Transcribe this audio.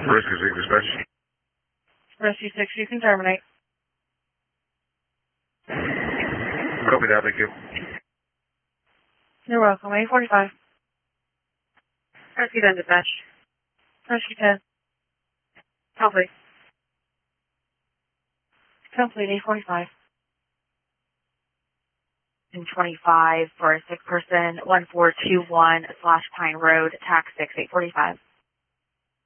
Rescue 6 dispatch. Rescue 6, you can terminate. Copy that, thank you. You're welcome. 845. Rescue 10 dispatch. Rescue 10. Complete. Complete 845. And 25 for a sick person, 1421 / Pine Road, tax 6, 845.